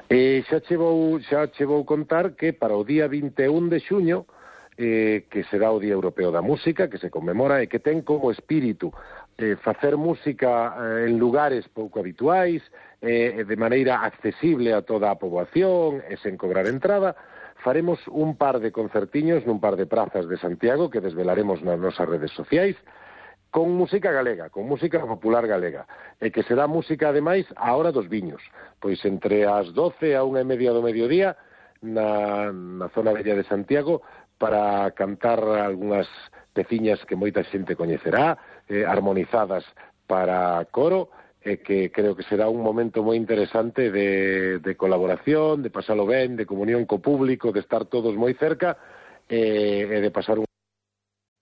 Xa che vou contar que para o día 21 de xuño, que será o Día Europeo da Música, que se conmemora e que ten como espírito facer música en lugares pouco habituais, de maneira accesible a toda a poboación e sen cobrar entrada, faremos un par de concertiños nun par de prazas de Santiago que desvelaremos nas nosas redes sociais, con música galega, con música popular galega, e que será música, ademais, á hora dos viños, pois entre as 12 a 1:30 do mediodía, na zona bella de Santiago, para cantar algunhas peciñas que moita xente coñecerá, armonizadas para coro, e que creo que será un momento moi interesante de colaboración, de pasalo ben, de comunión co público, de estar todos moi cerca, e de pasar un